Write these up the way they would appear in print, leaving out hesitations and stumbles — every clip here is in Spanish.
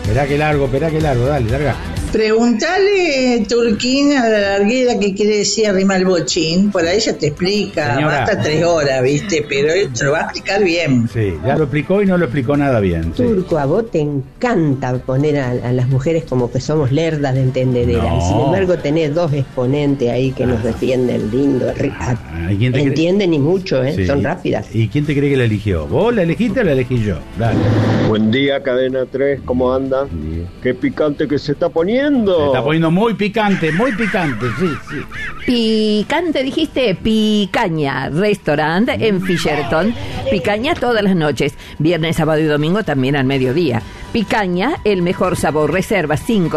Esperá que largo, dale, larga. Preguntale, Turquín, a la larguera qué quiere decir arrima el bochín. Por ahí ella te explica, Señora. basta 3 horas, ¿viste? Pero él te lo va a explicar bien. Sí, ya lo explicó y no lo explicó nada bien. Sí. Turco, a vos te encanta poner a las mujeres como que somos lerdas de entendedera. No. Y sin embargo tenés dos exponentes ahí que nos defienden lindo. ¿Y quién te Entienden y mucho, Sí. son rápidas. ¿Y quién te cree que la eligió? ¿Vos la elegiste o la elegí yo? Dale. Buen día, Cadena 3, ¿cómo anda? Qué picante que se está poniendo. Se está poniendo muy picante, sí. Picante, dijiste. Picaña, restaurante en Fisherton. Picaña todas las noches, viernes, sábado y domingo también al mediodía. Picaña, el mejor sabor. Reserva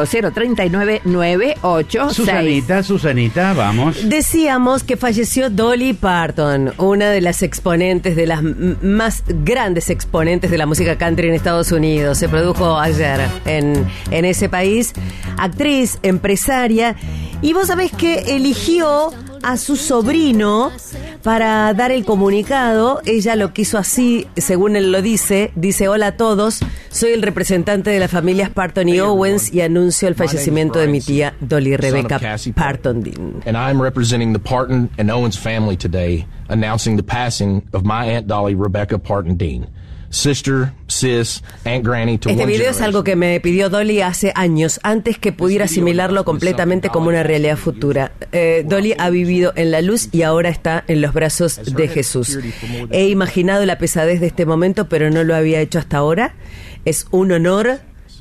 5039-986. Susanita, vamos. Decíamos que falleció Dolly Parton, una de las exponentes, de las más grandes exponentes de la música country en Estados Unidos. Se produjo ayer en ese país. Actriz, empresaria. Y vos sabés que eligió a su sobrino para dar el comunicado. Ella lo quiso así, según él lo dice. Dice: hola a todos, soy el representante de las familias Parton y Owens y anuncio el fallecimiento de mi tía Dolly Rebecca Parton Dean. And I'm representing the Parton and Owens family today, announcing the passing of my Aunt Dolly Rebecca Parton Dean. Sister, sis, Aunt Granny to Este one video es generation. algo que me pidió Dolly hace años, antes que pudiera asimilarlo completamente como una realidad futura. Dolly ha vivido en la luz y ahora está en los brazos de Jesús. He imaginado la pesadez de este momento, pero no lo había hecho hasta ahora. Es un honor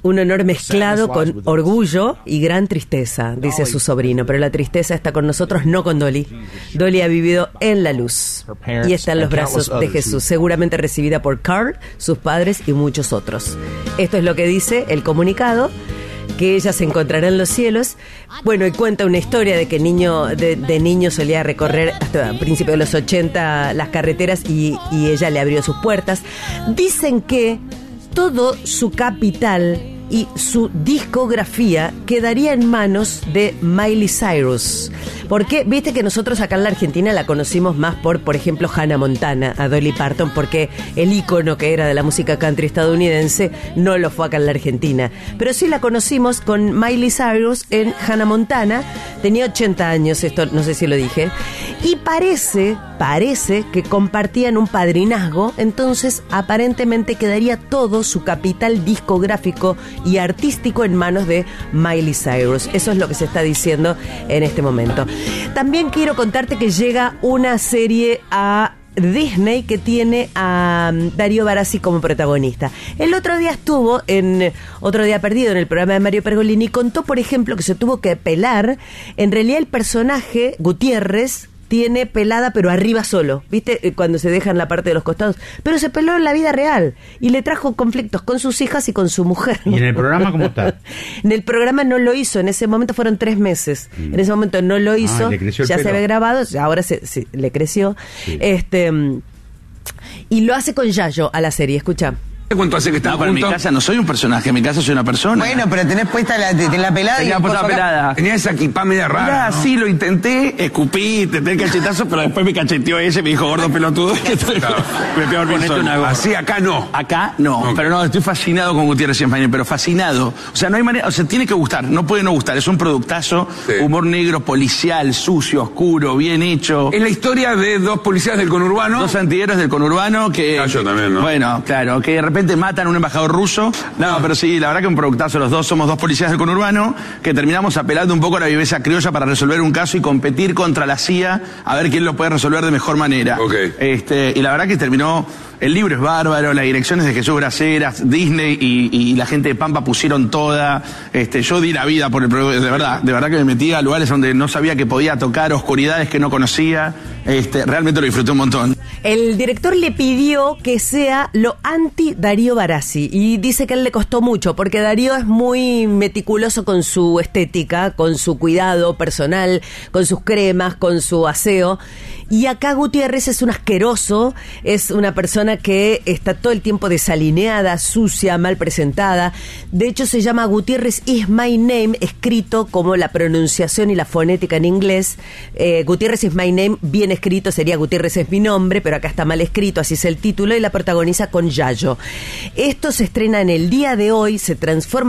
mezclado con orgullo y gran tristeza, dice su sobrino. Pero la tristeza está con nosotros, no con Dolly. Dolly ha vivido en la luz y está en los brazos de Jesús, seguramente recibida por Carl, sus padres y muchos otros. Esto es lo que dice el comunicado, que ella se encontrará en los cielos. Bueno, y cuenta una historia de que de niño solía recorrer hasta principios de los 80 las carreteras y ella le abrió sus puertas. Dicen que todo su capital y su discografía quedaría en manos de Miley Cyrus. Porque viste que nosotros acá en la Argentina la conocimos más por ejemplo, Hannah Montana, a Dolly Parton, porque el ícono que era de la música country estadounidense no lo fue acá en la Argentina. Pero sí la conocimos con Miley Cyrus en Hannah Montana. Tenía 80 años, esto no sé si lo dije. Y parece que compartían un padrinazgo, entonces aparentemente quedaría todo su capital discográfico y artístico en manos de Miley Cyrus. Eso es lo que se está diciendo en este momento. También quiero contarte que llega una serie a Disney que tiene a Darío Barassi como protagonista. El otro día estuvo en Otro Día Perdido, en el programa de Mario Pergolini, y contó, por ejemplo, que se tuvo que pelar. En realidad el personaje Gutiérrez tiene pelada pero arriba solo, ¿viste? Cuando se dejan la parte de los costados. Pero se peló en la vida real y le trajo conflictos con sus hijas y con su mujer. ¿Y en el programa cómo está? En el programa no lo hizo, en ese momento fueron 3 meses. En ese momento no lo hizo, le creció el ya pelo. se había grabado, ahora se le creció. Sí. Y lo hace con Yayo a la serie, escucha. ¿Cuánto hace que está pero en mi casa no soy un personaje, en mi casa soy una persona. Bueno, pero tenés puesta la pelada Tenía puesta pelada. Tenía esa equipa media rara, Mirá, ¿no? sí, lo intenté, escupí, intenté el cachetazo, pero después me cacheteó ese y me dijo, gordo pelotudo, que me pegó el bolsón. Así acá no. Acá no, Ok. pero no, estoy fascinado con Gutiérrez y Esmaña, pero fascinado. O sea, no hay manera, o sea, tiene que gustar, no puede no gustar. Es un productazo, Sí. humor negro, policial, sucio, oscuro, bien hecho. Es la historia de 2 policías del conurbano. 2 antigueros del conurbano que... Gallo también, ¿no? Bueno, claro, que de repente matan a un embajador ruso. No, pero sí, la verdad que un productazo. Los dos somos 2 policías del conurbano que terminamos apelando un poco a la viveza criolla para resolver un caso y competir contra la CIA a ver quién lo puede resolver de mejor manera. Ok. Y la verdad que terminó... El libro es bárbaro, las direcciones de Jesús Braceras, Disney y la gente de Pampa pusieron toda. Yo di la vida por el producto, de verdad que me metí a lugares donde no sabía que podía tocar, oscuridades que no conocía. Realmente lo disfruté un montón. El director le pidió que sea lo anti Darío Barassi y dice que a él le costó mucho porque Darío es muy meticuloso con su estética, con su cuidado personal, con sus cremas, con su aseo. Y acá Gutiérrez es un asqueroso, es una persona que está todo el tiempo desalineada, sucia, mal presentada. De hecho se llama Gutiérrez is my name, escrito como la pronunciación y la fonética en inglés. Gutiérrez is my name, bien escrito sería Gutiérrez es mi nombre, pero acá está mal escrito, así es el título, y la protagoniza con Yayo. Esto se estrena en el día de hoy, se transforma